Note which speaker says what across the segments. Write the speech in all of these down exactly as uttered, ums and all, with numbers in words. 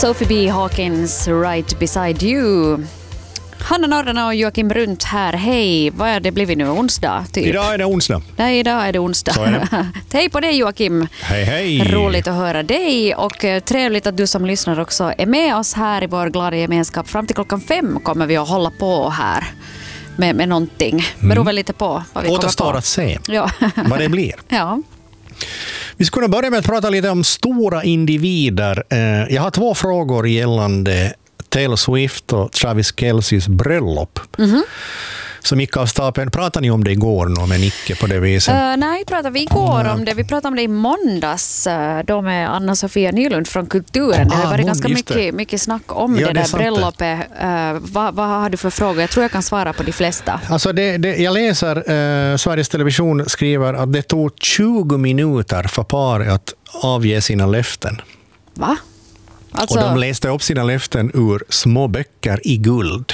Speaker 1: Sophie B. Hawkins, Right Beside You. Hanna Norrena och Joakim Runt här. Hej, vad är det blivit nu? Onsdag, typ?
Speaker 2: Idag är det onsdag.
Speaker 1: Nej, idag är det onsdag.
Speaker 2: Så är det.
Speaker 1: Hej på dig, Joakim.
Speaker 2: Hej, hej.
Speaker 1: Roligt att höra dig och trevligt att du som lyssnar också är med oss här i vår glada gemenskap. Fram till klockan fem kommer vi att hålla på här med, med någonting. Beror mm. väl lite på vad vi
Speaker 2: Återstår
Speaker 1: kommer på.
Speaker 2: att se
Speaker 1: ja.
Speaker 2: vad det blir.
Speaker 1: Ja.
Speaker 2: Vi skulle börja med att prata lite om stora individer. Jag har två frågor gällande Taylor Swift och Travis Kelce's bröllop. Mm-hmm. Som gick av stapeln. Pratade ni om det igår nå, med Nicke på det viset?
Speaker 1: Uh, nej, pratade vi igår mm. om det. Vi pratade om det i måndags uh, då med Anna-Sofia Nylund från Kulturen. Det har ah, varit ganska mycket, mycket snack om ja, det, det där bröllopet. Uh, vad, vad har du för frågor? Jag tror jag kan svara på de flesta.
Speaker 2: Alltså det, det, jag läser uh, Sveriges Television skriver att det tog tjugo minuter för par att avge sina löften.
Speaker 1: Va? Alltså...
Speaker 2: Och de läste upp sina löften ur små böcker i guld.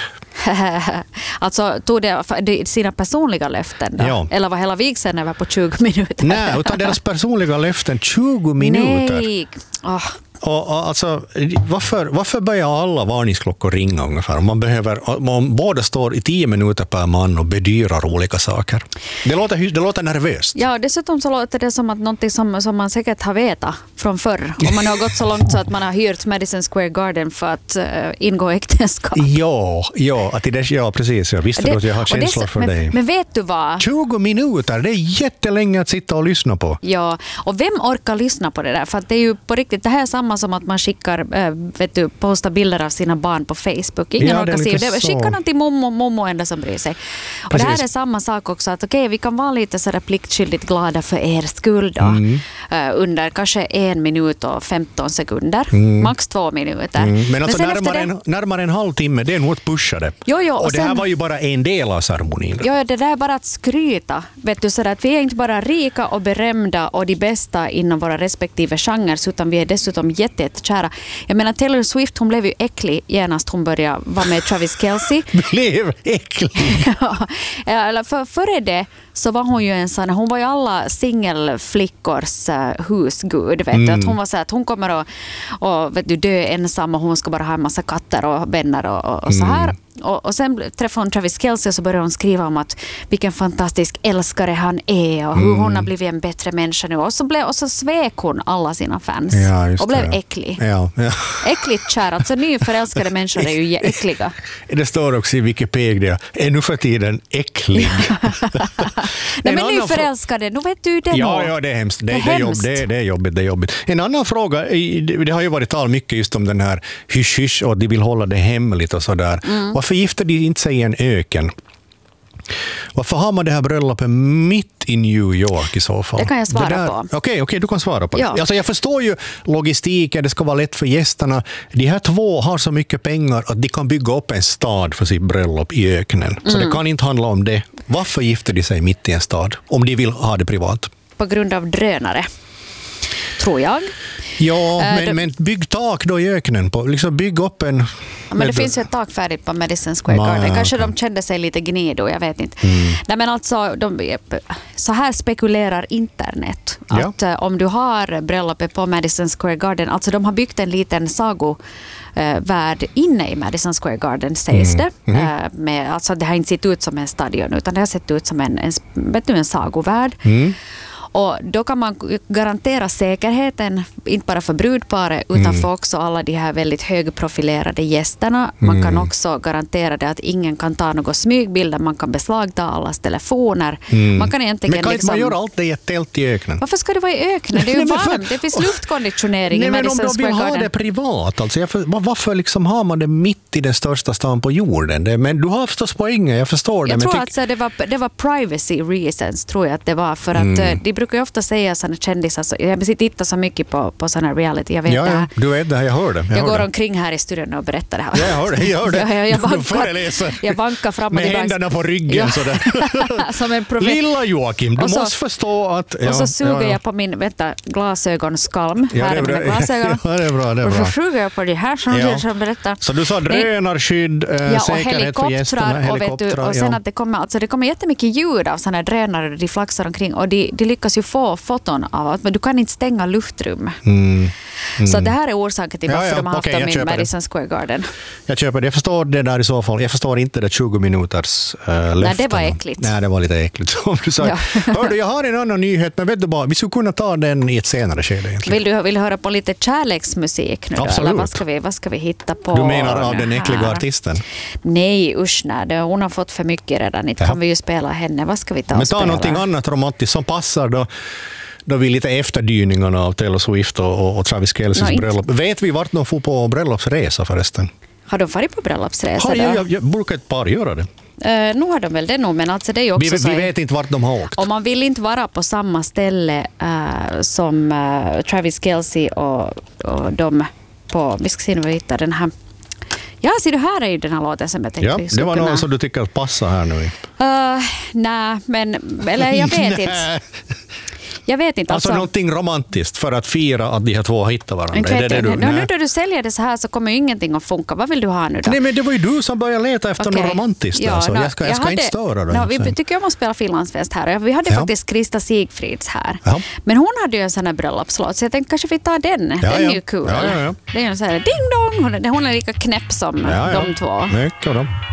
Speaker 1: Alltså tog det sina personliga löften då? Ja. Eller var hela vigseln över på tjugo minuter?
Speaker 2: Nej, utan deras personliga löften tjugo minuter.
Speaker 1: Nej. Oh.
Speaker 2: Och, och alltså, varför, varför börjar alla varningsklockor ringa ungefär? Om man behöver, om båda står i tio minuter per man och bedyrar olika saker. Det låter, det låter nervöst.
Speaker 1: Ja, dessutom så låter det som att någonting som, som man säkert har vetat från förr. Om man har gått så långt så att man har hyrt Madison Square Garden för att uh, ingå äktenskap.
Speaker 2: Ja, ja, att det, ja precis. Jag visste det, att jag har känslor för
Speaker 1: men,
Speaker 2: dig.
Speaker 1: Men vet du vad?
Speaker 2: tjugo minuter, det är jättelänge att sitta och lyssna på.
Speaker 1: Ja, och vem orkar lyssna på det där? För att det är ju på riktigt, det här är samma som att man skickar, äh, vet du, postar bilder av sina barn på Facebook. Ingen ja, orkar se det. Skicka något till mommo, mommo enda som bryr sig. Och precis. Det här är samma sak också, att okej, okay, vi kan vara lite så där pliktskyldigt glada för er skull då. Mm. Uh, under kanske en minut och femton sekunder. Mm. Max två minuter.
Speaker 2: Mm. Men alltså Men närmare, det... en, närmare en halvtimme, det är nog att pusha det.
Speaker 1: Jo, jo, och,
Speaker 2: och det
Speaker 1: sen...
Speaker 2: här var ju bara en del av ceremonin.
Speaker 1: Jo, det där är bara att skryta. Vet du, så att vi är inte bara rika och berömda och de bästa inom våra respektive genrer, utan vi är dessutom jättekära. Jag menar, Taylor Swift, hon blev ju äcklig genast hon började vara med Travis Kelce.
Speaker 2: Blev äcklig?
Speaker 1: Ja, eller för, före det så var hon ju en sån, hon var ju alla singelflickors uh, husgud, vet mm. du, att hon var så att hon kommer att och, vet du, dö ensam och hon ska bara ha en massa katter och vänner och, och, och så här. Mm. Och, och sen träffade hon Travis Kelce och så började hon skriva om att vilken fantastisk älskare han är och hur mm. hon har blivit en bättre människa nu. Och så, blev, och så svek hon alla sina fans
Speaker 2: ja,
Speaker 1: och blev
Speaker 2: det, ja.
Speaker 1: äcklig.
Speaker 2: Ja, ja.
Speaker 1: Äckligt kär. Alltså nyförälskade människor är ju äckliga.
Speaker 2: Det står också i Wikipedia, är nu för tiden äcklig.
Speaker 1: Nej, men nyförälskade, nu vet du det
Speaker 2: ja,
Speaker 1: nog.
Speaker 2: Ja, det är hemskt. Det,
Speaker 1: det, är
Speaker 2: det, är
Speaker 1: hemskt.
Speaker 2: Jobb, det, det är jobbigt, det är jobbigt. En annan fråga, det har ju varit tal mycket just om den här hysch-hysch och de vill hålla det hemligt och sådär. Mm. Varför gifter de inte sig i en öken? Varför har man det här bröllopet mitt i New York i så fall?
Speaker 1: Det kan jag svara
Speaker 2: där,
Speaker 1: på.
Speaker 2: Okej, okay, okay, du kan svara på
Speaker 1: ja.
Speaker 2: det. Alltså jag förstår ju logistiken, det ska vara lätt för gästerna. De här två har så mycket pengar att de kan bygga upp en stad för sitt bröllop i öknen. Så mm. det kan inte handla om det. Varför gifter de sig mitt i en stad? Om de vill ha det privat.
Speaker 1: På grund av drönare, tror jag.
Speaker 2: Ja,
Speaker 1: äh,
Speaker 2: men,
Speaker 1: det...
Speaker 2: men bygg tak då i öknen. På, liksom bygg upp en...
Speaker 1: Ja, men det finns ju ett tak färdigt på Madison Square Garden.
Speaker 2: Ah,
Speaker 1: Kanske
Speaker 2: okay.
Speaker 1: de kände sig lite gnido, jag vet inte.
Speaker 2: Mm.
Speaker 1: Nej, men alltså, de, så här spekulerar internet. Att ja. om du har bröllopet på Madison Square Garden, alltså de har byggt en liten sagovärld inne i Madison Square Garden, sägs mm. det. Mm. Med, alltså det har inte sett ut som en stadion, utan det har sett ut som en, en, vet du, en sagovärld. Mm. Och då kan man garantera säkerheten, inte bara för brudparet utan mm. för också alla de här väldigt högprofilerade gästerna. Man mm. kan också garantera det att ingen kan ta några smygbilder, man kan beslagta allas telefoner. Mm. Man kan egentligen
Speaker 2: men kan
Speaker 1: liksom...
Speaker 2: man göra allt det i ett tält i öknen?
Speaker 1: Varför ska det vara i öknen? Det är ju varmt, det finns luftkonditionering
Speaker 2: nej,
Speaker 1: i Madison Square Garden.
Speaker 2: Men om de vill ha det privat, alltså, jag för, varför liksom har man det mitt i den största stan på jorden? Det, men du har förstås poängen, jag förstår det.
Speaker 1: Jag
Speaker 2: men
Speaker 1: tror
Speaker 2: tyck...
Speaker 1: att det var, det var privacy reasons, tror jag att det var, för att mm. de brukar ju ofta säga sådana kändisar, så jag tittar så mycket på, på sådana reality, jag vet
Speaker 2: ja,
Speaker 1: det här.
Speaker 2: Ja, du vet det här, jag hör det. Jag,
Speaker 1: jag
Speaker 2: hör
Speaker 1: går
Speaker 2: det.
Speaker 1: omkring här i studion och berättar det här.
Speaker 2: Ja, jag hör det, jag hör det.
Speaker 1: jag, jag, jag, vankar, jag vankar fram och
Speaker 2: med
Speaker 1: tillbaka.
Speaker 2: händerna på ryggen
Speaker 1: ja.
Speaker 2: sådär.
Speaker 1: Som en profet.
Speaker 2: Lilla Joakim, du
Speaker 1: och så,
Speaker 2: måste förstå att... Ja,
Speaker 1: och så suger
Speaker 2: ja, ja.
Speaker 1: jag på min vänta, glasögonskalm.
Speaker 2: Ja,
Speaker 1: här är mina glasögon.
Speaker 2: Ja, det är bra, det är
Speaker 1: och
Speaker 2: bra.
Speaker 1: så suger jag på det här som, ja. som berättar.
Speaker 2: Så du sa drönarskydd, äh,
Speaker 1: ja,
Speaker 2: säkerhet för gästerna,
Speaker 1: och, vet du, och sen
Speaker 2: ja.
Speaker 1: att det kommer, alltså det kommer jättemycket ljud av sådana här drönare, de flaxar omkring och de, de lyckas lyckas ju få foton av att men du kan inte stänga luftrum.
Speaker 2: Mm. Mm.
Speaker 1: Så det här är orsaken till varför
Speaker 2: ja, ja.
Speaker 1: de har
Speaker 2: Okej,
Speaker 1: haft dem
Speaker 2: jag
Speaker 1: i
Speaker 2: köper
Speaker 1: Madison
Speaker 2: det.
Speaker 1: Square Garden.
Speaker 2: Jag köper det. Jag förstår det där i så fall. Jag förstår inte det tjugo minuters uh, löften.
Speaker 1: Nej, det var äckligt.
Speaker 2: Nej, det var lite äckligt. Som du sa.
Speaker 1: Ja.
Speaker 2: Hörde, jag har en annan nyhet, men vet du bara, vi skulle kunna ta den i ett senare skede egentligen.
Speaker 1: Vill du vill höra på lite kärleksmusik nu då?
Speaker 2: Absolut.
Speaker 1: Eller vad ska vi, vad ska vi hitta på?
Speaker 2: Du menar av
Speaker 1: nu
Speaker 2: den äckliga
Speaker 1: här?
Speaker 2: artisten?
Speaker 1: Nej, usch nej. Det- Hon har fått för mycket redan. Inte
Speaker 2: Ja.
Speaker 1: kan vi ju spela henne. Vad ska vi ta
Speaker 2: Men
Speaker 1: och
Speaker 2: ta
Speaker 1: spela?
Speaker 2: någonting annat romantiskt som passar då. Då vi lite efterdyningarna av Taylor Swift och, och Travis Kelce's
Speaker 1: Nå, inte-
Speaker 2: bröllop. Vet vi vart de får på bröllopsresa förresten?
Speaker 1: Har de farit på bröllopsresa
Speaker 2: Har
Speaker 1: då?
Speaker 2: jag, jag, jag brukar ett par göra det.
Speaker 1: Uh, nu har de väl det nog, men alltså det är ju också
Speaker 2: Vi,
Speaker 1: så
Speaker 2: vi
Speaker 1: här-
Speaker 2: vet inte vart de har åkt.
Speaker 1: om man vill inte vara på samma ställe uh, som uh, Travis Kelce och, och de på, vi ska se nu vad vi hittar den här. Ja, ser du, här är ju den här låten som jag tänkte
Speaker 2: Ja,
Speaker 1: vi
Speaker 2: det
Speaker 1: skulle
Speaker 2: var
Speaker 1: kunna...
Speaker 2: någon som du tycker att passa här nu.
Speaker 1: Uh, nej, men eller jag vet inte. Jag vet inte.
Speaker 2: Alltså,
Speaker 1: Alltså,
Speaker 2: någonting romantiskt för att fira att de här två hittar varandra.
Speaker 1: en
Speaker 2: Är det det du,
Speaker 1: nu, nu
Speaker 2: nej.
Speaker 1: när du säljer det så här så kommer ju ingenting att funka. Vad vill du ha nu då?
Speaker 2: Nej, men det var ju du som började leta efter
Speaker 1: Okej.
Speaker 2: något romantiskt.
Speaker 1: Ja,
Speaker 2: alltså.
Speaker 1: nå,
Speaker 2: jag ska, jag ska
Speaker 1: hade-
Speaker 2: inte störa dig.
Speaker 1: nå, vi tycker om att spela finlandsfest här. Vi hade
Speaker 2: Ja.
Speaker 1: faktiskt Krista Sigfrids här.
Speaker 2: Ja.
Speaker 1: Men hon hade ju en sån här bröllopslåt så jag tänkte kanske vi tar den.
Speaker 2: Ja,
Speaker 1: den är
Speaker 2: ja.
Speaker 1: ju kul.
Speaker 2: Ja, ja, ja.
Speaker 1: Det är ju en sån här ding dong. Hon är, hon är lika knäpp som
Speaker 2: Ja, ja.
Speaker 1: de två.
Speaker 2: Mycket av dem.